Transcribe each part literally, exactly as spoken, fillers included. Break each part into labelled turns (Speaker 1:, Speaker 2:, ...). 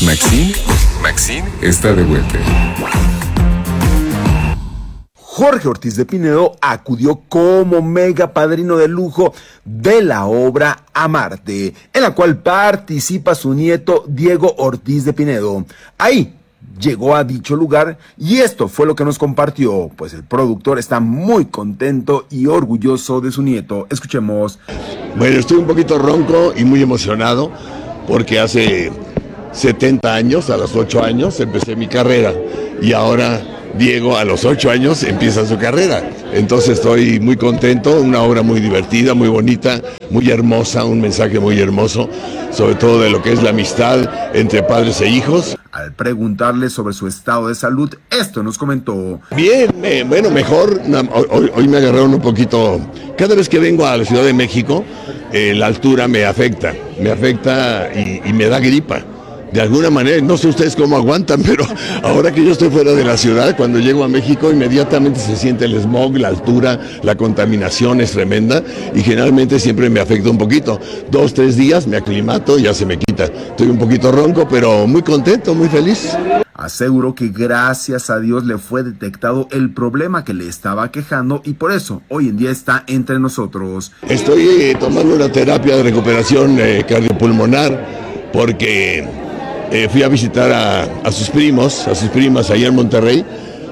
Speaker 1: Maxine, Maxine está de vuelta.
Speaker 2: Jorge Ortiz de Pinedo acudió como mega padrino de lujo de la obra Amarte, en la cual participa su nieto Diego Ortiz de Pinedo. Ahí llegó a dicho lugar y esto fue lo que nos compartió, pues el productor está muy contento y orgulloso de su nieto. Escuchemos.
Speaker 3: Bueno, estoy un poquito ronco y muy emocionado porque hace setenta años, a los ocho años, empecé mi carrera y ahora Diego a los ocho años empieza su carrera. Entonces estoy muy contento, una obra muy divertida, muy bonita, muy hermosa, un mensaje muy hermoso, sobre todo de lo que es la amistad entre padres e hijos.
Speaker 2: Al preguntarle sobre su estado de salud, esto nos comentó.
Speaker 3: Bien, eh, bueno, mejor, hoy, hoy me agarraron un poquito, cada vez que vengo a la Ciudad de México, eh, la altura me afecta, me afecta y, y me da gripa. De alguna manera, no sé ustedes cómo aguantan, pero ahora que yo estoy fuera de la ciudad, cuando llego a México, inmediatamente se siente el smog, la altura, la contaminación es tremenda y generalmente siempre me afecta un poquito. Dos, tres días me aclimato y ya se me quita. Estoy un poquito ronco, pero muy contento, muy feliz.
Speaker 2: Aseguró que gracias a Dios le fue detectado el problema que le estaba quejando y por eso hoy en día está entre nosotros.
Speaker 3: Estoy eh, tomando una terapia de recuperación eh, cardiopulmonar porque Eh, fui a visitar a, a sus primos, a sus primas allá en Monterrey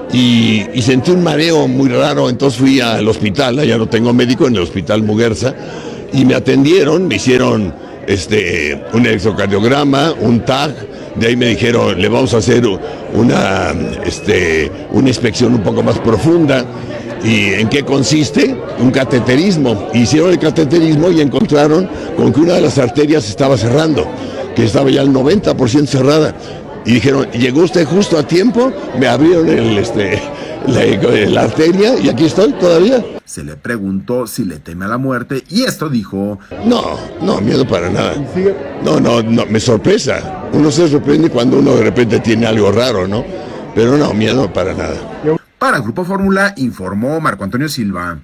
Speaker 3: y, y sentí un mareo muy raro, entonces fui al hospital, allá no tengo médico, en el hospital Muguerza, y me atendieron, me hicieron este, un electrocardiograma, un T A G, de ahí me dijeron, le vamos a hacer una, este, una inspección un poco más profunda. ¿Y en qué consiste? Un cateterismo. Hicieron el cateterismo y encontraron con que una de las arterias estaba cerrando, que estaba ya al noventa por ciento cerrada. Y dijeron, llegó usted justo a tiempo, me abrieron el, este, la, la arteria y aquí estoy todavía.
Speaker 2: Se le preguntó si le teme a la muerte y esto dijo.
Speaker 3: No, no, miedo para nada. No, no, no, me sorpresa. Uno se sorprende cuando uno de repente tiene algo raro, ¿no? Pero no, miedo para nada.
Speaker 2: Para Grupo Fórmula informó Marco Antonio Silva.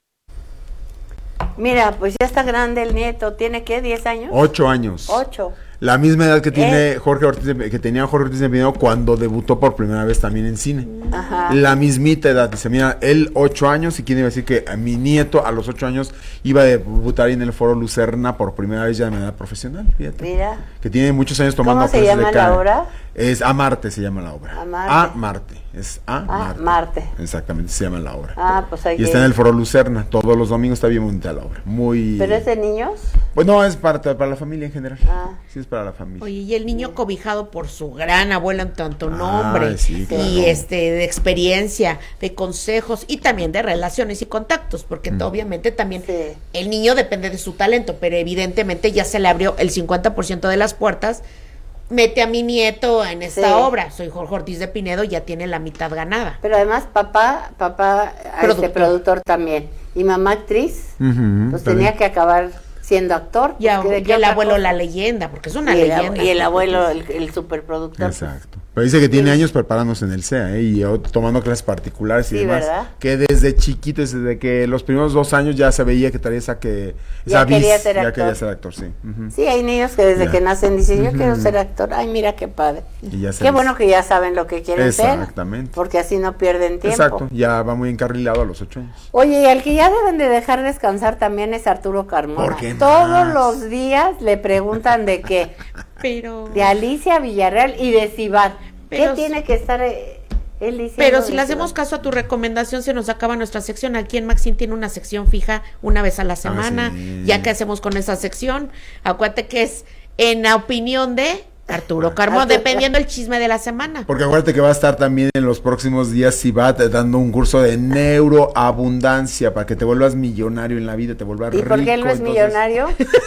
Speaker 4: Mira, pues ya está grande el nieto, ¿tiene qué? ¿diez años?
Speaker 5: Ocho años.
Speaker 4: Ocho.
Speaker 5: La misma edad que tiene
Speaker 4: ¿Eh?
Speaker 5: Jorge Ortiz de, que tenía Jorge Ortiz de Pinedo cuando debutó por primera vez también en cine.
Speaker 4: Ajá.
Speaker 5: La mismita edad. Dice, mira, él ocho años y quién iba a decir que a mi nieto a los ocho años iba a debutar en el Foro Lucerna por primera vez ya de manera profesional. Fíjate.
Speaker 4: Mira.
Speaker 5: Que tiene muchos años tomando
Speaker 4: ¿Cómo se
Speaker 5: clases
Speaker 4: llama
Speaker 5: de
Speaker 4: la
Speaker 5: ca-
Speaker 4: obra?
Speaker 5: Es Amarte se llama la obra.
Speaker 4: Amarte.
Speaker 5: Amarte. Es Amarte.
Speaker 4: Ah, Marte.
Speaker 5: Exactamente, se llama la obra.
Speaker 4: Ah, pues hay
Speaker 5: Y
Speaker 4: que...
Speaker 5: está en el Foro Lucerna. Todos los domingos está bien bonita la obra. Muy...
Speaker 4: ¿Pero es de niños?
Speaker 5: Pues no, es para, para la familia en general.
Speaker 4: Ah.
Speaker 5: Sí, es para la familia.
Speaker 6: Oye, y el niño cobijado por su gran abuelo en tanto
Speaker 5: Ah,
Speaker 6: nombre
Speaker 5: sí, claro.
Speaker 6: y este de experiencia, de consejos y también de relaciones y contactos, porque
Speaker 5: Mm.
Speaker 6: obviamente también
Speaker 4: Sí.
Speaker 6: el niño depende de su talento, pero evidentemente ya se le abrió el cincuenta por ciento de las puertas. Mete a mi nieto en esta
Speaker 4: Sí.
Speaker 6: obra, soy Jorge Ortiz de Pinedo, ya tiene la mitad ganada.
Speaker 4: Pero además papá, papá,
Speaker 6: Productor.
Speaker 4: este productor también. Y mamá actriz,
Speaker 5: Ujú,
Speaker 4: pues
Speaker 5: también.
Speaker 4: tenía que acabar siendo actor.
Speaker 6: Y, a-
Speaker 4: porque ¿de
Speaker 6: y
Speaker 4: qué
Speaker 6: el
Speaker 4: otra
Speaker 6: abuelo
Speaker 4: cosa?
Speaker 6: la leyenda, porque es una
Speaker 4: y el,
Speaker 6: leyenda.
Speaker 4: y el abuelo, el, el superproductor.
Speaker 5: Exacto. Pero dice que tiene años preparándose en el C E A, ¿eh? Y yo tomando clases particulares y
Speaker 4: Sí,
Speaker 5: demás.
Speaker 4: ¿verdad?
Speaker 5: Que desde chiquito, desde que los primeros dos años ya se veía que traía esa que
Speaker 4: Ya
Speaker 5: esa vis,
Speaker 4: quería ser
Speaker 5: ya
Speaker 4: actor.
Speaker 5: quería ser actor, sí. Ujú.
Speaker 4: Sí, hay niños que desde
Speaker 5: Ya.
Speaker 4: que nacen dicen, yo
Speaker 5: Ujú.
Speaker 4: quiero ser actor. Ay, mira qué padre.
Speaker 5: Y ya se
Speaker 4: Qué
Speaker 5: les-
Speaker 4: bueno que ya saben lo que quieren ser.
Speaker 5: Exactamente.
Speaker 4: Porque así no pierden tiempo.
Speaker 5: Exacto, ya va muy encarrilado a los ocho años.
Speaker 4: Oye, y al que ya deben de dejar descansar también es Arturo Carmona.
Speaker 5: ¿Por qué
Speaker 4: Todos
Speaker 5: más?
Speaker 4: los días le preguntan de qué.
Speaker 6: Pero,
Speaker 4: De Alicia Villarreal y de Cibar. ¿Qué
Speaker 6: Pero-
Speaker 4: tiene que estar eh, él diciendo?
Speaker 6: pero si
Speaker 4: de
Speaker 6: le hacemos
Speaker 4: Cibar?
Speaker 6: caso a tu recomendación, se nos acaba nuestra sección. Aquí en Maxine tiene una sección fija una vez a la semana.
Speaker 5: sí.
Speaker 6: Ya que hacemos con esa sección, acuérdate que es en la opinión de Arturo Carmona,
Speaker 4: Arturo.
Speaker 6: dependiendo el chisme de la semana.
Speaker 5: Porque acuérdate que va a estar también en los próximos días Sibat dando un curso de neuroabundancia para que te vuelvas millonario en la vida, te vuelvas
Speaker 4: ¿Y
Speaker 5: rico.
Speaker 4: por qué él no es
Speaker 5: entonces-
Speaker 4: millonario?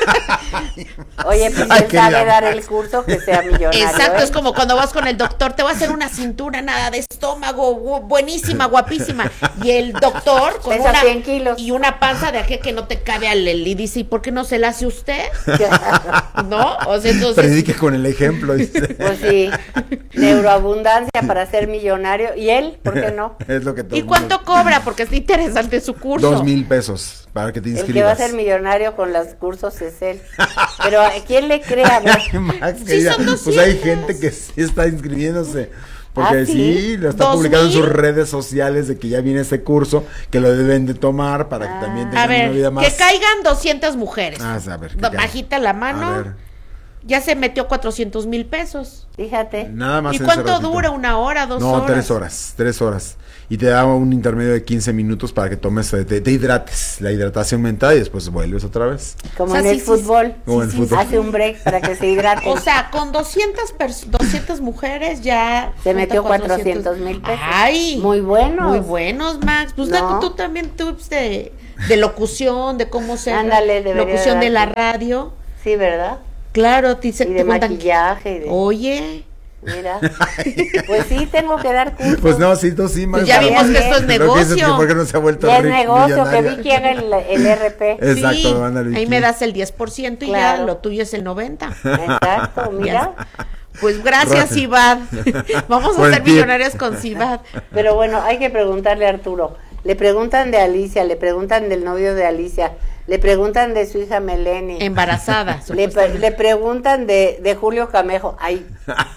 Speaker 4: Oye, pues
Speaker 5: Ay,
Speaker 4: él
Speaker 5: qué
Speaker 4: sabe
Speaker 5: la-
Speaker 4: dar el curso que sea millonario.
Speaker 6: Exacto,
Speaker 4: ¿eh?
Speaker 6: es como cuando vas con el doctor, te va a hacer una cintura nada de estómago, gu- buenísima, guapísima, y el doctor con
Speaker 4: Pesa
Speaker 6: una
Speaker 4: cien kilos.
Speaker 6: y una panza de aquel que no te cabe al el- y dice, ¿y por qué no se la hace usted? ¿No? O sea, entonces
Speaker 5: Predique con el ejemplo. ejemplo, dice.
Speaker 4: Pues sí, neuroabundancia para ser millonario. ¿Y él? ¿Por qué no?
Speaker 5: Es lo que todo
Speaker 6: ¿Y
Speaker 5: el
Speaker 6: cuánto
Speaker 5: mundo-
Speaker 6: cobra? Porque es interesante su curso.
Speaker 5: Dos mil pesos para que te
Speaker 4: El
Speaker 5: inscribas.
Speaker 4: que va a ser millonario con los cursos es él. Pero ¿a quién le cree? A ver.
Speaker 5: Max, que
Speaker 6: Sí,
Speaker 5: ya-
Speaker 6: son
Speaker 5: pues hay
Speaker 6: doscientos.
Speaker 5: gente que sí está inscribiéndose. Porque
Speaker 4: ¿Ah,
Speaker 5: sí,
Speaker 4: sí?
Speaker 5: lo está
Speaker 6: ¿Dos
Speaker 5: publicando en sus
Speaker 6: mil?
Speaker 5: redes sociales de que ya viene ese curso, que lo deben de tomar para que también tengan
Speaker 6: A ver,
Speaker 5: una vida más.
Speaker 6: que caigan doscientas mujeres.
Speaker 5: Ah, a ver, que
Speaker 6: Ba-
Speaker 5: caigan.
Speaker 6: Bajita la
Speaker 5: A
Speaker 6: mano.
Speaker 5: ver.
Speaker 6: Ya se metió cuatrocientos mil pesos.
Speaker 4: Fíjate.
Speaker 5: Nada más
Speaker 6: ¿Y
Speaker 5: en ese
Speaker 6: cuánto
Speaker 5: ratito.
Speaker 6: dura? ¿Una hora? ¿Dos
Speaker 5: No,
Speaker 6: horas?
Speaker 5: tres horas, tres horas. Y te da un intermedio de quince minutos para que tomes, te, te hidrates, la hidratación mental y después vuelves otra vez.
Speaker 4: Como
Speaker 6: O sea,
Speaker 4: en el
Speaker 6: sí, sí,
Speaker 4: fútbol.
Speaker 5: Como en el fútbol.
Speaker 4: Hace un break para que se hidrate.
Speaker 6: O sea, con doscientas, pers- doscientas mujeres ya...
Speaker 4: Se
Speaker 6: junta
Speaker 4: metió cuatrocientos mil pesos.
Speaker 6: ¡Ay!
Speaker 4: Muy buenos.
Speaker 6: Muy buenos, Max. Pues
Speaker 4: No.
Speaker 6: tú, tú también tips de, de locución, de cómo ser
Speaker 4: Ándale, debería
Speaker 6: locución de la
Speaker 4: darte.
Speaker 6: radio.
Speaker 4: Sí, ¿verdad?
Speaker 6: Claro, te,
Speaker 4: Y de maquillaje. Y de...
Speaker 6: Oye,
Speaker 4: Mira. Pues sí, tengo que dar cursos.
Speaker 5: Pues no, sí, tú sí, Max.
Speaker 6: Pues ya
Speaker 5: pero-
Speaker 6: vimos que esto es
Speaker 5: Lo que dices
Speaker 6: negocio.
Speaker 5: que ¿por qué no se ha vuelto
Speaker 4: Ya es
Speaker 5: rico,
Speaker 4: negocio, que
Speaker 5: millonaria?
Speaker 4: vi que haga el, el R P.
Speaker 5: Exacto,
Speaker 6: sí,
Speaker 5: ándale,
Speaker 6: ahí
Speaker 5: Vicky.
Speaker 6: me das el diez por ciento y
Speaker 4: Claro.
Speaker 6: ya lo tuyo es el noventa por ciento.
Speaker 4: Exacto, mira.
Speaker 6: Pues gracias,
Speaker 5: Gracias.
Speaker 6: Ibad. Vamos
Speaker 5: Por
Speaker 6: a
Speaker 5: el
Speaker 6: ser
Speaker 5: tip.
Speaker 6: millonarios con Ibad.
Speaker 4: Pero bueno, hay que preguntarle a Arturo. Le preguntan de Alicia, le preguntan del novio de Alicia, le preguntan de su hija Meleni.
Speaker 6: Embarazada.
Speaker 4: Le, pre- le preguntan de, de Julio Camejo. Ay,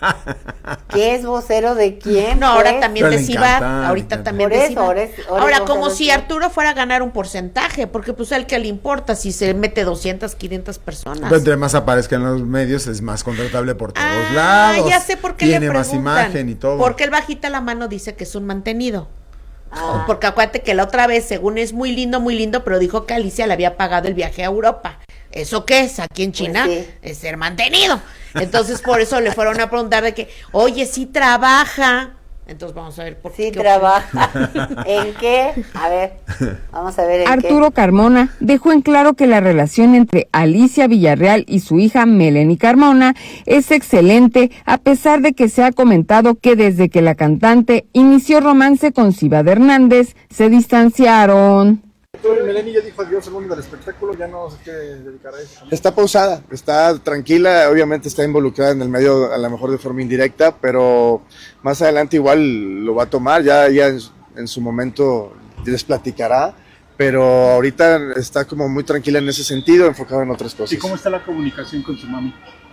Speaker 4: ¿qué es vocero de quién?
Speaker 6: No, ahora
Speaker 4: pues?
Speaker 6: también
Speaker 5: Pero
Speaker 6: de
Speaker 5: le
Speaker 6: Cibat,
Speaker 5: encanta, le
Speaker 6: ahorita
Speaker 5: encanta.
Speaker 6: también
Speaker 4: Por
Speaker 6: de
Speaker 4: eso,
Speaker 6: Cibat.
Speaker 4: ahora es- ahora
Speaker 6: Ahora,
Speaker 4: es
Speaker 6: como
Speaker 4: vocero
Speaker 6: si
Speaker 4: de-
Speaker 6: Arturo fuera a ganar un porcentaje, porque pues a él que le importa si se mete doscientas, quinientas personas.
Speaker 5: Pero entre más aparezca en los medios es más contratable por todos
Speaker 6: Ah,
Speaker 5: lados.
Speaker 6: ya sé por qué
Speaker 5: Tiene
Speaker 6: le
Speaker 5: más
Speaker 6: preguntan.
Speaker 5: imagen y todo.
Speaker 6: Porque el bajita la mano dice que es un mantenido.
Speaker 4: Ah.
Speaker 6: Porque acuérdate que la otra vez, según es muy lindo, muy lindo, pero dijo que Alicia le había pagado el viaje a Europa. ¿Eso qué es? Aquí en China
Speaker 4: Pues sí.
Speaker 6: es ser mantenido. Entonces, por eso le fueron a preguntar de que, oye, sí trabaja. Entonces, vamos a ver por
Speaker 4: Sí
Speaker 6: qué.
Speaker 4: trabaja. ¿En qué? A ver, vamos a ver en
Speaker 7: Arturo Carmona dejó en claro que la relación entre Alicia Villarreal y su hija Meleni Carmona es excelente, a pesar de que se ha comentado que desde que la cantante inició romance con Cibat Hernández, se distanciaron.
Speaker 8: Meleni ya dijo adiós al mundo del espectáculo, ya no se quiere dedicar a eso.
Speaker 9: Está pausada, está tranquila, obviamente está involucrada en el medio a lo mejor de forma indirecta, pero más adelante igual lo va a tomar, ya, ya en, en su momento les platicará, pero ahorita está como muy tranquila en ese sentido, enfocada en otras cosas.
Speaker 8: ¿Y cómo está la comunicación con su mami?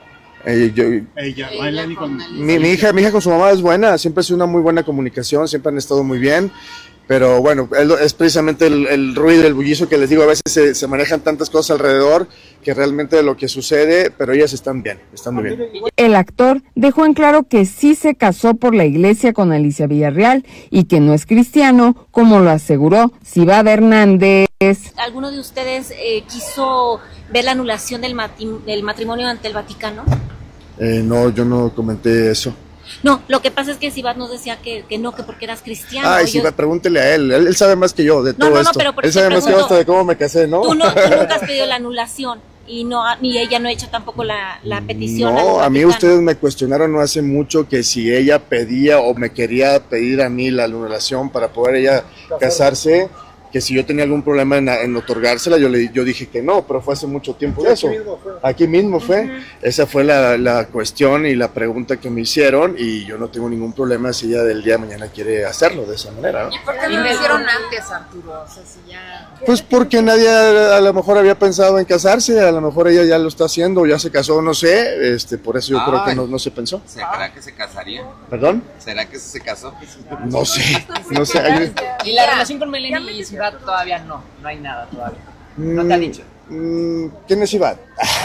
Speaker 9: Eh, yo-
Speaker 8: Ella, Meleni con...
Speaker 9: mi, mi hija, mi hija con su mamá es buena, siempre ha sido una muy buena comunicación, siempre han estado muy bien. Pero bueno, es, lo- es precisamente el, el ruido, el bullicio que les digo, a veces se, se manejan tantas cosas alrededor que realmente lo que sucede, pero ellas están bien, están muy bien.
Speaker 7: El actor dejó en claro que sí se casó por la iglesia con Alicia Villarreal y que no es cristiano, como lo aseguró Cibat Hernández.
Speaker 10: ¿Alguno de ustedes eh, quiso ver la anulación del, mati- del matrimonio ante el Vaticano?
Speaker 9: Eh, no, yo no comenté eso.
Speaker 10: No, lo que pasa es que Cibat nos decía que, que no, que porque eras cristiano.
Speaker 9: Ay,
Speaker 10: Yo-
Speaker 9: sí, va, pregúntele a él. él, él sabe más que yo de
Speaker 10: No,
Speaker 9: todo
Speaker 10: no, no,
Speaker 9: esto.
Speaker 10: pero por
Speaker 9: Él
Speaker 10: eso
Speaker 9: sabe
Speaker 10: te
Speaker 9: más que yo
Speaker 10: pregunto.
Speaker 9: hasta de cómo me casé, ¿no?
Speaker 10: Tú no, tú nunca has pedido la anulación y no ha- ni ella no ha hecho tampoco la, la petición.
Speaker 9: No,
Speaker 10: al
Speaker 9: a mí
Speaker 10: Vaticano.
Speaker 9: ustedes me cuestionaron no hace mucho que si ella pedía o me quería pedir a mí la anulación para poder ella casarse, que si yo tenía algún problema en, en otorgársela, yo le yo dije que no, pero fue hace mucho tiempo de eso. Aquí mismo fue. Esa fue la, la cuestión y la pregunta que me hicieron y yo no tengo ningún problema si ella del día de mañana quiere hacerlo de esa manera, ¿no?
Speaker 6: ¿Por qué no lo hicieron antes, Arturo? O sea, si ya...
Speaker 9: Pues porque nadie a, a lo mejor había pensado en casarse, a lo mejor ella ya lo está haciendo o ya se casó, no sé, este, por eso yo creo que
Speaker 11: Ay.
Speaker 9: no, no se pensó.
Speaker 11: ¿Será que se casaría?
Speaker 9: ¿Perdón?
Speaker 11: ¿Será que se casó?
Speaker 9: No sé, no sé. hay-
Speaker 12: Y la relación con Meleni y Cibat todavía no, no hay nada todavía. No te ha dicho.
Speaker 9: Mm, ¿Quién es Iván?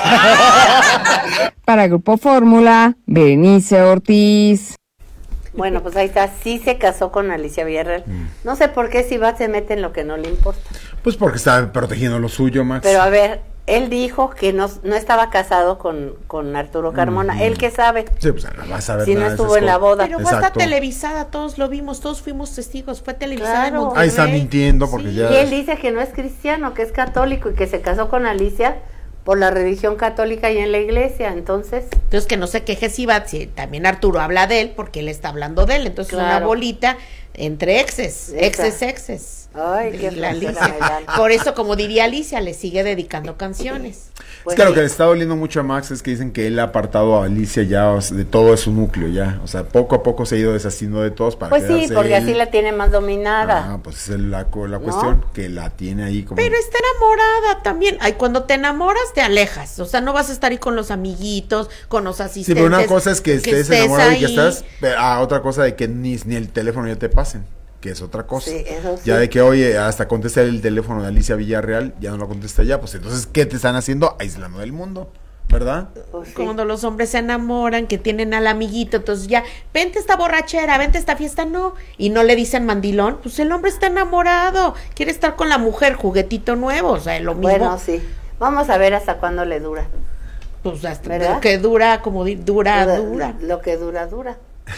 Speaker 7: Para Grupo Fórmula, Berenice Ortiz.
Speaker 4: Bueno, pues ahí está, sí se casó con Alicia Villarreal. No sé por qué Cibat se mete en lo que no le importa.
Speaker 5: Pues porque está protegiendo lo suyo, Max.
Speaker 4: Pero a ver, él dijo que no, no estaba casado con, con Arturo Carmona.
Speaker 5: Mm.
Speaker 4: ¿Él qué sabe?
Speaker 5: Sí, pues no vas a ver
Speaker 4: Si no
Speaker 5: nada de
Speaker 4: estuvo
Speaker 5: esas
Speaker 4: en la
Speaker 5: cosas.
Speaker 4: boda.
Speaker 6: Pero fue hasta
Speaker 5: Exacto.
Speaker 6: televisada, todos lo vimos, todos fuimos testigos, fue televisada en
Speaker 4: Claro.
Speaker 6: Monterrey.
Speaker 5: Ahí está mintiendo porque
Speaker 6: Sí.
Speaker 5: ya...
Speaker 4: Y él dice que no es cristiano, que es católico y que se casó con Alicia por la religión católica y en la iglesia. Entonces,
Speaker 6: Entonces que no se queje Cibat, si también Arturo habla de él, porque él está hablando de él, entonces
Speaker 4: Claro.
Speaker 6: una bolita entre exes, exes, exes.
Speaker 4: Ay, qué
Speaker 6: la
Speaker 4: flojera
Speaker 6: Alicia.
Speaker 4: me dan.
Speaker 6: Por eso, como diría Alicia, le sigue dedicando canciones.
Speaker 5: Es que lo que le está doliendo mucho a Max es que dicen que él ha apartado a Alicia ya o sea, de todo su núcleo ya, o sea, poco a poco se ha ido deshaciendo de todos para
Speaker 4: Pues sí,
Speaker 5: quedarse
Speaker 4: porque
Speaker 5: él.
Speaker 4: así la tiene más dominada.
Speaker 5: Ah, pues es la, la cuestión, que la tiene ahí como...
Speaker 6: Pero está enamorada también. Ay, cuando te enamoras, te alejas. O sea, no vas a estar ahí con los amiguitos, con los asistentes.
Speaker 5: Sí, pero una cosa es que,
Speaker 6: que
Speaker 5: estés enamorado y que
Speaker 6: ahí.
Speaker 5: estás, a otra cosa de que ni, ni el teléfono ya te pasen, que es otra cosa.
Speaker 4: Sí, eso sí.
Speaker 5: Ya de que, oye, hasta contesta el teléfono de Alicia Villarreal, ya no lo contesta ya, pues entonces, ¿qué te están haciendo? Aislando del mundo, ¿verdad?
Speaker 4: Pues sí.
Speaker 6: Cuando los hombres se enamoran, que tienen al amiguito, entonces ya, vente esta borrachera, vente esta fiesta, no. Y no le dicen mandilón, pues el hombre está enamorado, quiere estar con la mujer, juguetito nuevo, o sea, lo mismo.
Speaker 4: Bueno, sí. Vamos a ver hasta cuándo le dura.
Speaker 6: Pues hasta
Speaker 4: ¿verdad?
Speaker 6: lo que dura, como di- dura,
Speaker 4: Dura-
Speaker 6: dura.
Speaker 4: Lo que dura, dura.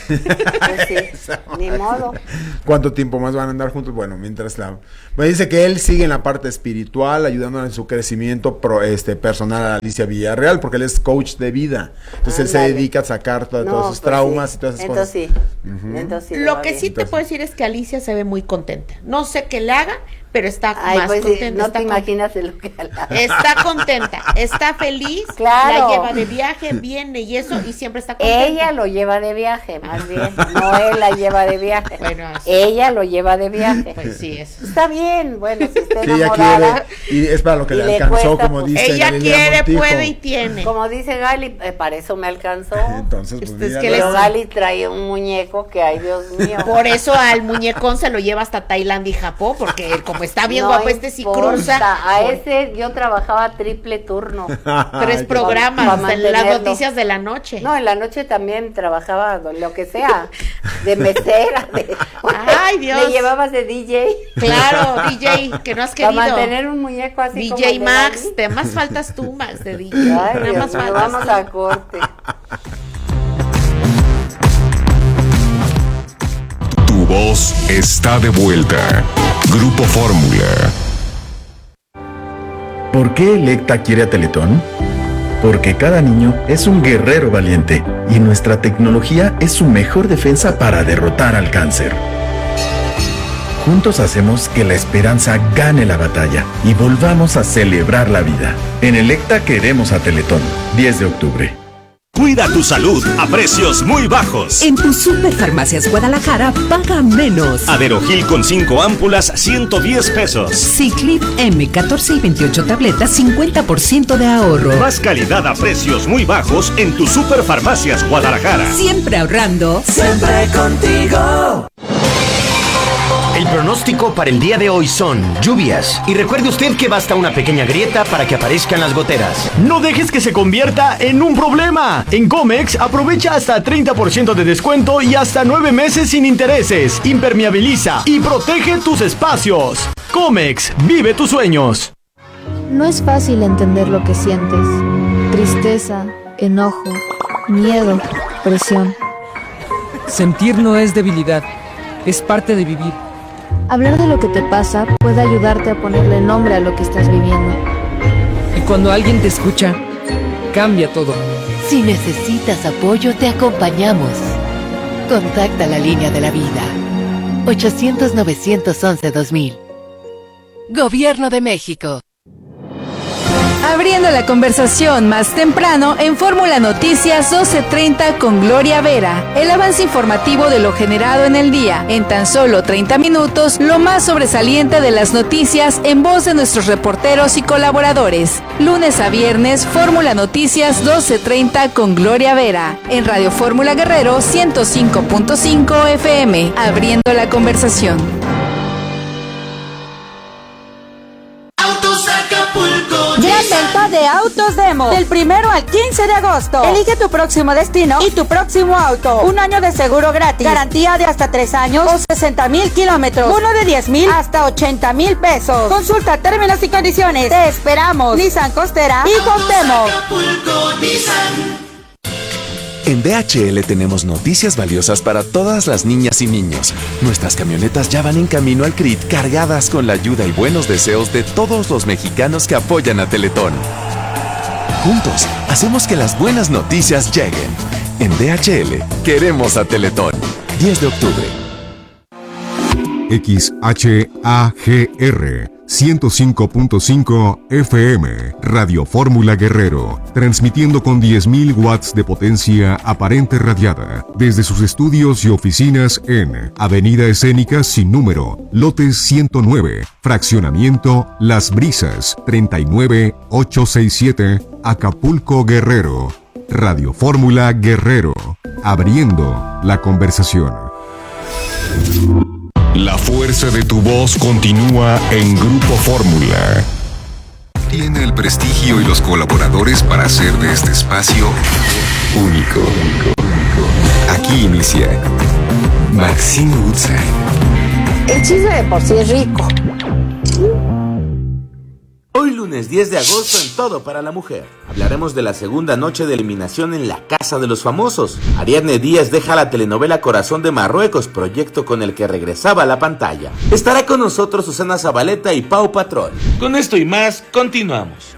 Speaker 4: Pues sí, ni modo.
Speaker 5: ¿Cuánto tiempo más van a andar juntos? Bueno, mientras la... Me dice que él sigue en la parte espiritual, ayudándola en su crecimiento pro, este, personal a Alicia Villarreal, porque él es coach de vida. Entonces él se
Speaker 4: Ándale.
Speaker 5: dedica a sacar to-
Speaker 4: No,
Speaker 5: todos sus
Speaker 4: pues
Speaker 5: traumas
Speaker 4: sí.
Speaker 5: y todas esas
Speaker 4: Entonces
Speaker 5: cosas.
Speaker 4: sí.
Speaker 5: Ujú.
Speaker 4: Entonces sí le
Speaker 6: Lo
Speaker 4: va
Speaker 6: que
Speaker 4: bien.
Speaker 6: sí te puedo decir es que Alicia se ve muy contenta. No sé qué le haga, pero está
Speaker 4: Ay,
Speaker 6: más
Speaker 4: pues sí,
Speaker 6: contenta.
Speaker 4: no
Speaker 6: está
Speaker 4: te
Speaker 6: con-
Speaker 4: imaginas de lo que habla.
Speaker 6: Está contenta, está feliz,
Speaker 4: Claro.
Speaker 6: la lleva de viaje, viene y eso, y siempre está contenta.
Speaker 4: Ella lo lleva de viaje, más bien. No él la lleva de viaje.
Speaker 6: Bueno, así.
Speaker 4: Ella lo lleva de viaje.
Speaker 6: Pues sí, eso.
Speaker 4: Está bien, bueno, si está
Speaker 5: Que ella
Speaker 4: enamorada.
Speaker 5: quiere, y es para lo que
Speaker 4: y
Speaker 5: le
Speaker 4: le
Speaker 5: alcanzó,
Speaker 4: cuesta,
Speaker 5: como
Speaker 4: pues,
Speaker 5: dice
Speaker 6: Ella
Speaker 5: Galilea
Speaker 6: quiere,
Speaker 5: Montijo.
Speaker 6: puede y tiene.
Speaker 4: Como dice Gali, eh, para eso me alcanzó.
Speaker 5: Entonces, pues,
Speaker 6: Ustedes
Speaker 5: mira,
Speaker 6: que
Speaker 4: Pero
Speaker 6: les-
Speaker 4: Gali trae un muñeco que, ay, Dios mío.
Speaker 6: Por eso al muñecón se lo lleva hasta Tailandia y Japón, porque él, como está bien
Speaker 4: No
Speaker 6: guapo, este sí
Speaker 4: importa,
Speaker 6: cruza.
Speaker 4: A
Speaker 6: por
Speaker 4: ese yo trabajaba triple turno.
Speaker 6: tres
Speaker 5: Ay,
Speaker 6: programas
Speaker 4: pa'
Speaker 6: hasta en las
Speaker 4: mantenerlo.
Speaker 6: noticias de la noche.
Speaker 4: No, en la noche también trabajaba lo que sea, de mesera, de...
Speaker 6: Ay, Dios.
Speaker 4: Me llevabas de D J.
Speaker 6: Claro, D J, que no has
Speaker 4: Para
Speaker 6: querido.
Speaker 4: mantener un muñeco así
Speaker 6: D
Speaker 4: como
Speaker 6: J
Speaker 4: el de
Speaker 6: Max,
Speaker 4: Gali.
Speaker 6: te más faltas tú, Max, de D J.
Speaker 4: Ay,
Speaker 6: Nada
Speaker 4: Dios
Speaker 6: más
Speaker 4: mío,
Speaker 6: faltas
Speaker 4: vamos
Speaker 6: tú.
Speaker 4: a corte.
Speaker 1: Tu voz está de vuelta. Grupo Fórmula.
Speaker 13: ¿Por qué Electa quiere a Teletón? Porque cada niño es un guerrero valiente y nuestra tecnología es su mejor defensa para derrotar al cáncer. Juntos hacemos que la esperanza gane la batalla y volvamos a celebrar la vida. En Electa queremos a Teletón. diez de octubre.
Speaker 14: Cuida tu salud a precios muy bajos.
Speaker 15: En tu Superfarmacias Guadalajara paga menos.
Speaker 14: Aderogil con cinco ámpulas, ciento diez pesos.
Speaker 15: Ciclip M, catorce y veintiocho tabletas, cincuenta por ciento de ahorro.
Speaker 14: Más calidad a precios muy bajos en tu Superfarmacias Guadalajara.
Speaker 15: Siempre ahorrando.
Speaker 16: Siempre contigo. El pronóstico para el día de hoy son lluvias. Y recuerde usted que basta una pequeña grieta para que aparezcan las goteras.
Speaker 17: No dejes que se convierta en un problema. En Comex aprovecha hasta treinta por ciento de descuento y hasta nueve meses sin intereses. Impermeabiliza y protege tus espacios. Comex, vive tus sueños.
Speaker 18: No es fácil entender lo que sientes. Tristeza, enojo, miedo, presión.
Speaker 19: Sentir no es debilidad, es parte de vivir.
Speaker 18: Hablar de lo que te pasa puede ayudarte a ponerle nombre a lo que estás viviendo.
Speaker 19: Y cuando alguien te escucha, cambia todo.
Speaker 20: Si necesitas apoyo, te acompañamos. Contacta la línea de la vida. ochocientos, novecientos once, dos mil. Gobierno de México.
Speaker 21: Abriendo la conversación más temprano en Fórmula Noticias doce treinta con Gloria Vera. El avance informativo de lo generado en el día. En tan solo treinta minutos, lo más sobresaliente de las noticias en voz de nuestros reporteros y colaboradores. Lunes a viernes, Fórmula Noticias doce treinta con Gloria Vera. En Radio Fórmula Guerrero ciento cinco punto cinco F M. Abriendo la conversación.
Speaker 22: Gran venta de autos demo. Del primero al quince de agosto. Elige tu próximo destino y tu próximo auto. Un año de seguro gratis. Garantía de hasta tres años o sesenta mil kilómetros. Uno de diez mil hasta ochenta mil pesos. Consulta términos y condiciones. Te esperamos. Nissan Costera y Cuauhtémoc.
Speaker 23: En D H L tenemos noticias valiosas para todas las niñas y niños. Nuestras camionetas ya van en camino al C R I T cargadas con la ayuda y buenos deseos de todos los mexicanos que apoyan a Teletón. Juntos, hacemos que las buenas noticias lleguen. En D H L, queremos a Teletón. diez de octubre.
Speaker 1: X H A G R ciento cinco punto cinco F M, Radio Fórmula Guerrero, transmitiendo con diez mil watts de potencia aparente radiada, desde sus estudios y oficinas en Avenida Escénica sin número, lotes ciento nueve, fraccionamiento Las Brisas, treinta y nueve mil ochocientos sesenta y siete, Acapulco, Guerrero. Radio Fórmula Guerrero, abriendo la conversación. La fuerza de tu voz continúa en Grupo Fórmula. Tiene el prestigio y los colaboradores para hacer de este espacio único. Aquí inicia Maxine Woodside.
Speaker 4: El chisme de por sí es rico.
Speaker 2: Hoy lunes diez de agosto en Todo para la Mujer. Hablaremos de la segunda noche de eliminación en la Casa de los Famosos. Ariadne Díaz deja la telenovela Corazón de Marruecos, proyecto con el que regresaba a la pantalla. Estará con nosotros Susana Zabaleta y Pau Patrol. Con esto y más, continuamos.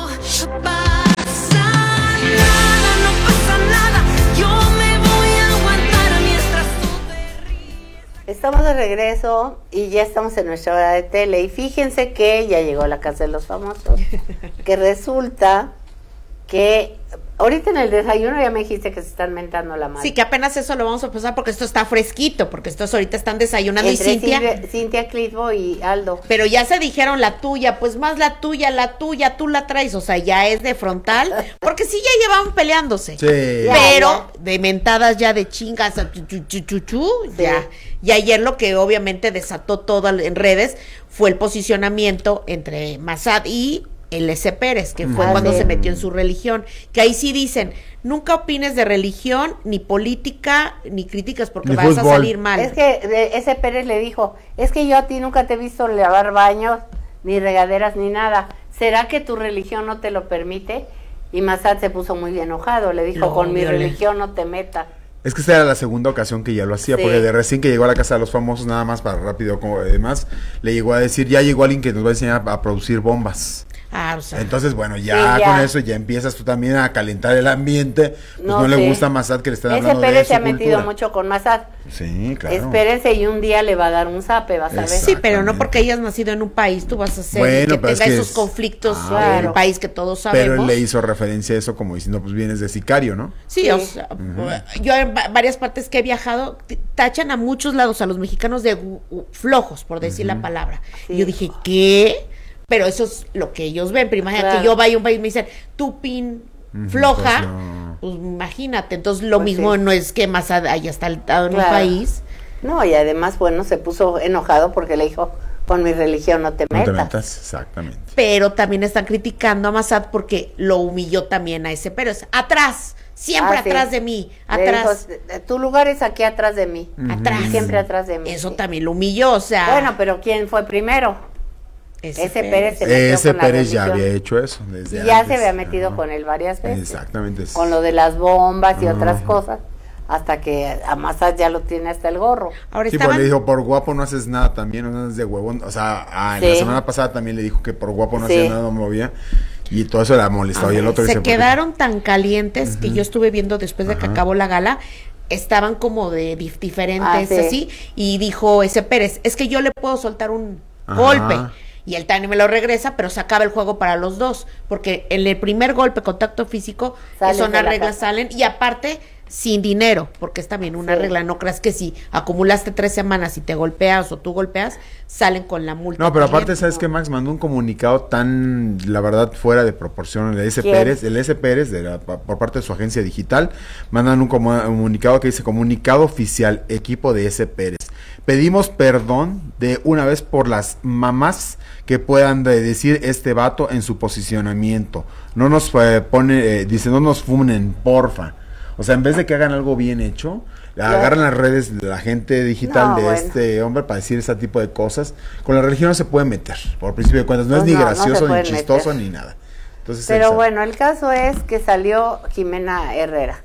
Speaker 4: Estamos de regreso y ya estamos en nuestra hora de tele. Y fíjense que ya llegó a la Casa de los Famosos. Que resulta que ahorita en el desayuno ya me dijiste que se están mentando la madre.
Speaker 6: Sí, que apenas eso lo vamos a pasar porque esto está fresquito, porque estos ahorita están desayunando.
Speaker 4: Entre
Speaker 6: y Cintia,
Speaker 4: Cintia, Cintia Clitbo y Aldo.
Speaker 6: Pero ya se dijeron la tuya, pues más la tuya, la tuya, tú la traes, o sea, ya es de frontal, porque sí ya llevaban peleándose. Sí. Pero ya, ya. de mentadas ya de chingas, chu, chu, chu, chu, chu, sí. ya. Y ayer lo que obviamente desató todo en redes fue el posicionamiento entre Massad y el S. Pérez, que fue ah, cuando sí. se metió en su religión, que ahí sí dicen, nunca opines de religión, ni política, ni críticas, porque ni vas fútbol. a salir mal.
Speaker 4: Es que S. Pérez le dijo, es que yo a ti nunca te he visto lavar baños, ni regaderas, ni nada. ¿Será que tu religión no te lo permite? Y Massad se puso muy enojado, le dijo, no, con mi religión no te metas.
Speaker 5: Es que esta era la segunda ocasión que ya lo hacía, sí. porque de recién que llegó a la Casa de los Famosos, nada más para rápido, como demás, le llegó a decir, ya llegó alguien que nos va a enseñar a producir bombas.
Speaker 6: Ah, o sea.
Speaker 5: Entonces, bueno, ya, sí, ya con eso ya empiezas tú también a calentar el ambiente. Pues no, no le gusta a Massad que le estén hablando de su
Speaker 4: Ese Pérez se ha
Speaker 5: cultura.
Speaker 4: metido mucho con Massad.
Speaker 5: Sí, claro.
Speaker 4: Espérense y un día le va a dar un zape, vas a ver.
Speaker 6: Sí, pero no porque hayas nacido en un país, tú vas a hacer
Speaker 5: bueno,
Speaker 6: que tenga
Speaker 5: es que
Speaker 6: esos
Speaker 5: es...
Speaker 6: conflictos
Speaker 5: ah,
Speaker 6: en el país que todos sabemos.
Speaker 5: Pero él le hizo referencia a eso como diciendo, pues vienes de sicario, ¿no?
Speaker 6: Sí, sí. o sea, uh-huh. yo en varias partes que he viajado, tachan a muchos lados a los mexicanos de uh, uh, flojos, por decir uh-huh. la palabra. Sí. Y yo dije, ¿qué? Pero eso es lo que ellos ven. Pero imagínate claro. que yo vaya a un país y me dicen, tú pin floja, pues, no. pues imagínate. Entonces lo pues mismo sí. no es que Massad haya estado en claro. un país.
Speaker 4: No, y además, bueno, se puso enojado porque le dijo, con mi religión no te metas.
Speaker 5: No te metas, exactamente.
Speaker 6: Pero también están criticando a Massad porque lo humilló también a ese Pérez. Atrás, siempre ah, atrás sí. de mí, atrás.
Speaker 4: Dijo, tu lugar es aquí atrás de mí.
Speaker 6: Uh-huh. Atrás.
Speaker 4: Siempre atrás de mí.
Speaker 6: Eso sí. también lo humilló, o sea.
Speaker 4: Bueno, pero ¿quién fue primero? Ese, ese Pérez,
Speaker 5: se metió ese con Pérez ya había hecho eso
Speaker 4: desde ya antes, se había metido ¿no? con él varias veces
Speaker 5: exactamente
Speaker 4: con lo de las bombas y uh-huh. otras cosas hasta que a Massad ya lo tiene hasta el gorro.
Speaker 5: Ahora sí, estaban... pues le dijo por guapo no haces nada también, no haces de huevón, o sea, ah, en sí. la semana pasada también le dijo que por guapo no sí. hacía nada, no movía y todo eso le ha molestado. Ah, y el otro
Speaker 6: se
Speaker 5: dice,
Speaker 6: quedaron porque... tan calientes uh-huh. que yo estuve viendo después de uh-huh. que acabó la gala. Estaban como de dif- diferentes ah, sí. así y dijo ese Pérez, es que yo le puedo soltar un uh-huh. golpe. Y el Tani me lo regresa, pero se acaba el juego para los dos, porque en el primer golpe, contacto físico, Sales son las reglas salen, y aparte, sin dinero, porque es también una sí. regla, no creas que si acumulaste tres semanas y te golpeas o tú golpeas, salen con la multa.
Speaker 5: No, pero también. Aparte, ¿sabes qué, Max? Mandó un comunicado tan, la verdad, fuera de proporción, el S. Pérez, el S. Pérez, de la, por parte de su agencia digital, mandan un comunicado que dice, comunicado oficial, equipo de S. Pérez. Pedimos perdón de una vez por las mamás que puedan de decir este vato en su posicionamiento. No nos eh, pone, eh, dice, no nos funen, porfa. O sea, en vez de que hagan algo bien hecho, claro. agarran las redes de la gente digital no, de bueno. este hombre para decir ese tipo de cosas. Con la religión no se puede meter, por principio de cuentas. No, no es ni no, gracioso, no ni chistoso, meter. Ni nada. Entonces,
Speaker 4: pero esa... bueno, el caso es que salió Jimena Herrera,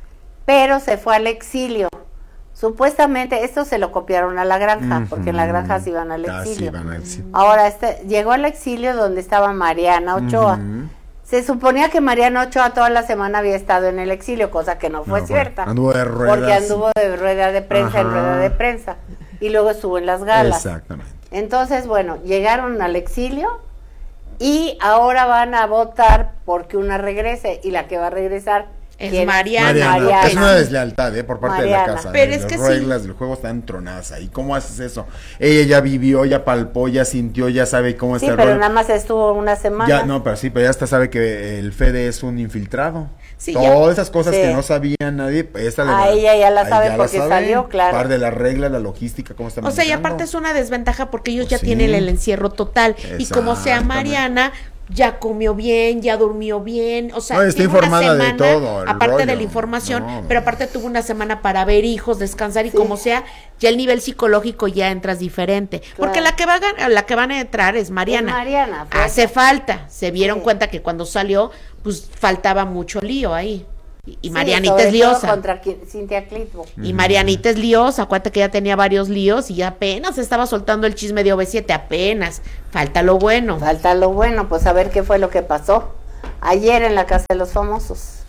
Speaker 4: pero se fue al exilio. Supuestamente esto se lo copiaron a La Granja, uh-huh. porque en La Granja se iban al exilio. Ah, sí, van al exilio. Ahora este, llegó al exilio donde estaba Mariana Ochoa. Uh-huh. Se suponía que Mariana Ochoa toda la semana había estado en el exilio, cosa que no fue no, cierta.
Speaker 5: Anduvo de ruedas.
Speaker 4: Porque anduvo de rueda de prensa Ajá. en rueda de prensa. y luego estuvo en las galas.
Speaker 5: Exactamente.
Speaker 4: Entonces, bueno, llegaron al exilio y ahora van a votar porque una regrese, y la que va a regresar
Speaker 6: es
Speaker 4: ¿quién?
Speaker 6: Mariana.
Speaker 5: Mariana.
Speaker 4: Mariana.
Speaker 5: Es una deslealtad, ¿eh? Por parte
Speaker 4: Mariana.
Speaker 5: de la casa.
Speaker 6: Pero
Speaker 5: ¿eh?
Speaker 6: es
Speaker 5: Las
Speaker 6: que
Speaker 5: reglas
Speaker 6: sí.
Speaker 5: del juego están tronadas ahí. ¿Cómo haces eso? Ella ya vivió, ya palpó, ya sintió, ya sabe cómo
Speaker 4: Sí,
Speaker 5: está el
Speaker 4: pero
Speaker 5: rol.
Speaker 4: nada más estuvo una semana.
Speaker 5: Ya, no, pero sí, pero ya hasta sabe que el Fede es un infiltrado.
Speaker 6: Sí,
Speaker 5: Todas
Speaker 6: ya.
Speaker 5: esas cosas
Speaker 4: Sí.
Speaker 5: que no sabía nadie, pues esta le
Speaker 4: A
Speaker 5: va-
Speaker 4: ella ya la
Speaker 5: ahí
Speaker 4: sabe porque salió, claro.
Speaker 5: Par de las reglas, la logística, cómo está
Speaker 6: O sea, y
Speaker 5: manejando.
Speaker 6: aparte es una desventaja porque ellos
Speaker 5: Pues
Speaker 6: ya
Speaker 5: sí.
Speaker 6: tienen el encierro total. Y como sea
Speaker 5: Exactamente.
Speaker 6: Mariana, ya comió bien, ya durmió bien, o sea,
Speaker 5: No, está
Speaker 6: tiene una
Speaker 5: informada de
Speaker 6: semana,
Speaker 5: todo, el
Speaker 6: aparte de
Speaker 5: rollo.
Speaker 6: la información,
Speaker 5: No.
Speaker 6: pero aparte tuvo una semana para ver hijos, descansar y como sea, ya el nivel psicológico ya entras diferente. Porque la que va a gan- la que van a entrar es Mariana.
Speaker 4: Es Mariana, pues.
Speaker 6: Hace falta, se dieron cuenta que cuando salió, pues faltaba mucho lío ahí. Y, y
Speaker 4: Sí,
Speaker 6: Marianita
Speaker 4: sobre
Speaker 6: es liosa.
Speaker 4: todo contra qui- Cintia Clitbo.
Speaker 6: Y Marianita es liosa, acuérdate que ya tenía varios líos y apenas estaba soltando el chisme de O V siete, apenas. Falta lo bueno.
Speaker 4: Falta lo bueno, pues a ver qué fue lo que pasó ayer en la Casa de los Famosos.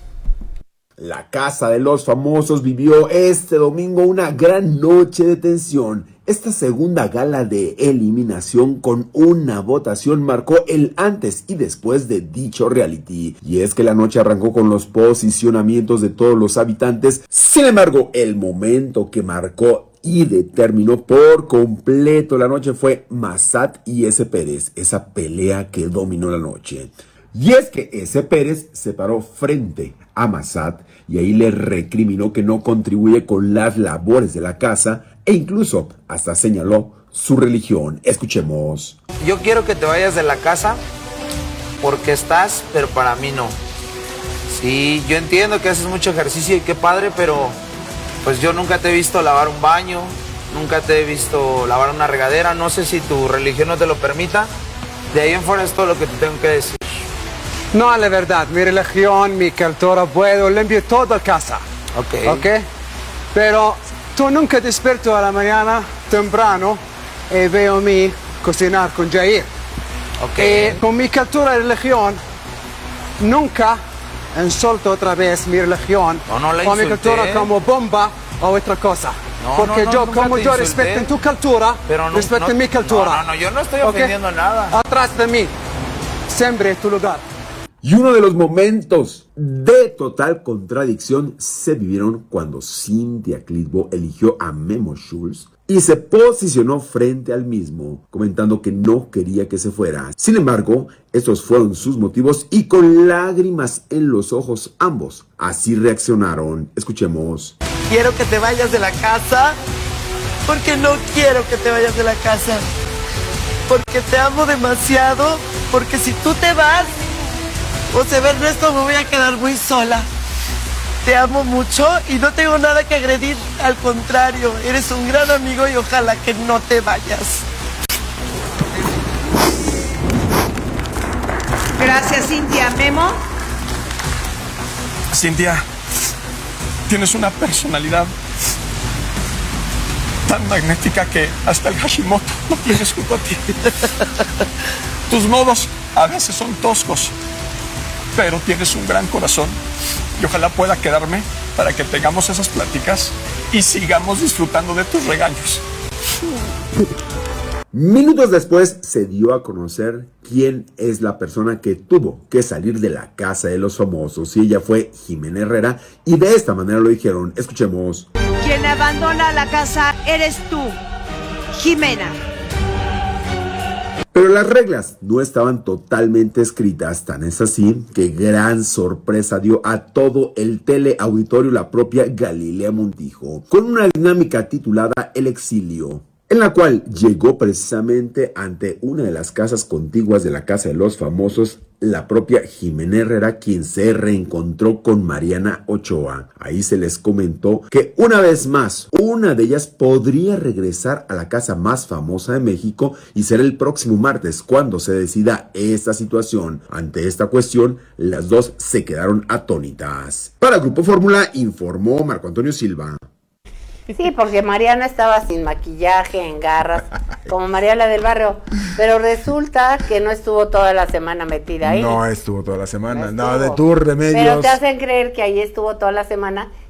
Speaker 3: La Casa de los Famosos vivió este domingo una gran noche de tensión. Esta segunda gala de eliminación con una votación marcó el antes y después de dicho reality. Y es que la noche arrancó con los posicionamientos de todos los habitantes. Sin embargo, el momento que marcó y determinó por completo la noche fue Massad y S. Pérez, esa pelea que dominó la noche. Y es que S. Pérez se paró frente a Massad y ahí le recriminó que no contribuye con las labores de la casa e incluso hasta señaló su religión. Escuchemos.
Speaker 8: Yo quiero que te vayas de la casa porque estás, pero para mí no. Sí, yo entiendo que haces mucho ejercicio y qué padre, pero pues yo nunca te he visto lavar un baño, nunca te he visto lavar una regadera, no sé si tu religión no te lo permita. De ahí en fuera es todo lo que te tengo que decir.
Speaker 10: No, la verdad, mi religión, mi cultura, puedo limpio toda casa.
Speaker 8: Ok.
Speaker 10: Ok. Pero tú nunca despierto a la mañana temprano y veo a mí cocinar con Jair.
Speaker 8: Ok.
Speaker 10: Y con mi cultura y religión, nunca insulto otra vez mi religión
Speaker 8: No, no la
Speaker 10: o mi
Speaker 8: insulté.
Speaker 10: cultura como bomba o otra cosa.
Speaker 8: No,
Speaker 10: Porque
Speaker 8: no, no,
Speaker 10: yo,
Speaker 8: nunca
Speaker 10: como
Speaker 8: te
Speaker 10: yo
Speaker 8: insulté.
Speaker 10: respeto en tu cultura,
Speaker 8: Pero no-
Speaker 10: respeto
Speaker 8: no-
Speaker 10: mi cultura.
Speaker 8: no, no, no, yo no estoy
Speaker 10: ¿Ok?
Speaker 8: ofendiendo nada.
Speaker 10: Atrás de mí, siempre tu lugar.
Speaker 3: Y uno de los momentos de total contradicción se vivieron cuando Cintia Clitbo eligió a Memo Schultz y se posicionó frente al mismo, comentando que no quería que se fuera. Sin embargo, estos fueron sus motivos y con lágrimas en los ojos ambos así reaccionaron. Escuchemos.
Speaker 24: Quiero que te vayas de la casa porque no quiero que te vayas de la casa. Porque te amo demasiado, porque si tú te vas, José Ernesto, me voy a quedar muy sola. Te amo mucho y no tengo nada que agredir, al contrario, eres un gran amigo y ojalá que no te vayas.
Speaker 25: Gracias, Cintia. Memo.
Speaker 26: Cintia, tienes una personalidad tan magnética que hasta el Hashimoto no tienes junto a ti. Tus modos a veces son toscos, pero tienes un gran corazón y ojalá pueda quedarme para que tengamos esas pláticas y sigamos disfrutando de tus regaños.
Speaker 3: Minutos después se dio a conocer quién es la persona que tuvo que salir de la Casa de los Famosos y ella fue Jimena Herrera y de esta manera lo dijeron. Escuchemos.
Speaker 25: Quien abandona la casa eres tú, Jimena.
Speaker 3: Pero las reglas no estaban totalmente escritas, tan es así que gran sorpresa dio a todo el teleauditorio la propia Galilea Montijo, con una dinámica titulada El Exilio, en la cual llegó precisamente ante una de las casas contiguas de la Casa de los Famosos, la propia Jimena Herrera, quien se reencontró con Mariana Ochoa. Ahí se les comentó que una vez más, una de ellas podría regresar a la casa más famosa de México y será el próximo martes cuando se decida esta situación. Ante esta cuestión, las dos se quedaron atónitas. Para Grupo Fórmula, informó Marco Antonio Silva.
Speaker 4: Sí, porque Mariana estaba sin maquillaje, en garras, como Mariana del Barrio, pero resulta que no estuvo toda la semana metida ahí.
Speaker 5: No estuvo toda la semana,
Speaker 4: No
Speaker 5: nada de
Speaker 4: estuvo.
Speaker 5: tour, remedios.
Speaker 4: Pero te hacen creer que ahí estuvo toda la semana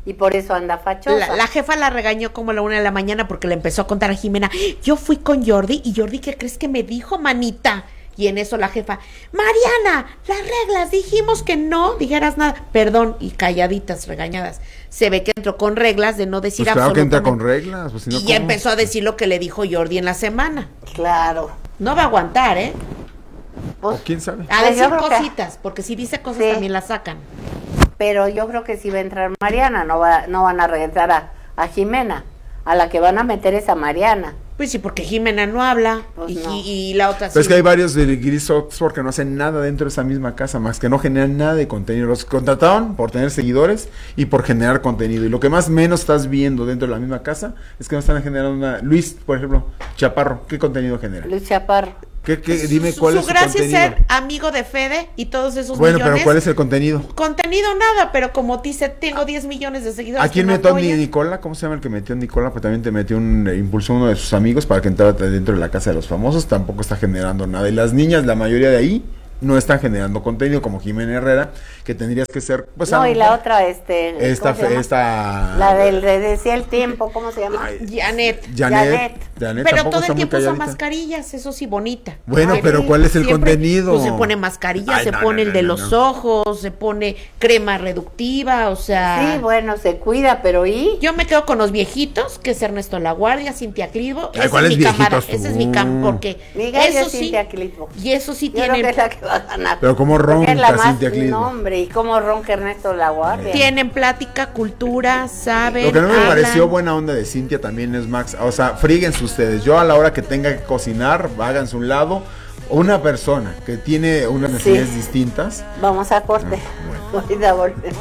Speaker 4: y por eso anda fachosa.
Speaker 6: La, la jefa la regañó como a la una de la mañana porque le empezó a contar a Jimena, yo fui con Jordi y Jordi, ¿qué crees que me dijo, manita? Y en eso la jefa, Mariana, las reglas, dijimos que no dijeras nada. Perdón, y calladitas, regañadas. Se ve que entró con reglas de no decir
Speaker 5: pues claro
Speaker 6: absolutamente.
Speaker 5: que entra con reglas. Pues si no,
Speaker 6: y
Speaker 5: ¿cómo?
Speaker 6: ya empezó a decir lo que le dijo Jordi en la semana.
Speaker 4: Claro.
Speaker 6: No va a aguantar, ¿eh?
Speaker 5: Pues, ¿o quién sabe?
Speaker 6: A
Speaker 4: pues
Speaker 6: decir cositas, que... porque si dice cosas sí. también las sacan.
Speaker 4: Pero yo creo que sí va a entrar Mariana, no va, no van a regresar a, a Jimena. A la que van a meter es a Mariana.
Speaker 6: Pues sí, porque Jimena no habla pues y, no. y, y la otra
Speaker 5: sí.
Speaker 6: Pero
Speaker 5: es que hay varios de Gris Oxford que no hacen nada dentro de esa misma casa, más que no generan nada de contenido. Los contrataron por tener seguidores y por generar contenido. Y lo que más menos estás viendo dentro de la misma casa es que no están generando nada. Luis, por ejemplo, Chaparro, ¿qué contenido genera?
Speaker 4: Luis Chaparro.
Speaker 5: ¿Qué, qué, dime
Speaker 6: su,
Speaker 5: cuál
Speaker 6: su
Speaker 5: es su
Speaker 6: gracia
Speaker 5: contenido.
Speaker 6: Es ser amigo de Fede y todos esos
Speaker 5: bueno,
Speaker 6: millones.
Speaker 5: Bueno, pero ¿cuál es el contenido?
Speaker 6: Contenido nada, pero como dice, tengo diez millones de seguidores.
Speaker 5: ¿A quién metió no Nicola? ¿Cómo se llama el que metió Nicola? Pues también te metió un, impulsó uno de sus amigos para que entrara dentro de la casa de los famosos. Tampoco está generando nada. Y las niñas, la mayoría de ahí, no están generando contenido como Jimena Herrera, que tendrías que ser pues
Speaker 4: no, y la otra este
Speaker 5: esta esta
Speaker 4: la del de decía el tiempo, ¿cómo se llama?
Speaker 6: Ay, Janet.
Speaker 5: Janet, Janet. Janet
Speaker 6: pero todo el tiempo usa mascarillas, eso sí, bonita.
Speaker 5: Bueno, Ay, pero ¿cuál es el siempre, contenido?
Speaker 6: Pues se pone mascarilla, Ay, se no, pone no, no, el de no, los no. ojos, se pone crema reductiva, o sea.
Speaker 4: Sí, bueno, se cuida, pero ¿y?
Speaker 6: Yo me quedo con los viejitos, que es Ernesto Laguardia, Cintia Clitbo.
Speaker 5: Ay, ¿cuál es mi cámara?
Speaker 6: Ese es mi cámara, porque
Speaker 4: Miguel
Speaker 6: eso
Speaker 4: sí,
Speaker 6: Cintia
Speaker 4: Clitbo.
Speaker 6: Y eso sí
Speaker 4: Yo
Speaker 6: tienen.
Speaker 4: Creo que es la que va a ganar.
Speaker 5: Pero cómo ronca Cintia Clitbo.
Speaker 4: No, hombre, y cómo ronca Ernesto Laguardia.
Speaker 6: Tienen plática, cultura, saben.
Speaker 5: Lo que no me
Speaker 6: hablan.
Speaker 5: pareció buena onda de Cintia también es Max. O sea, fríguense ustedes. Yo a la hora que tenga que cocinar, háganse un lado. Una persona que tiene unas necesidades sí. distintas.
Speaker 4: Vamos a corte.
Speaker 5: Ah, bueno.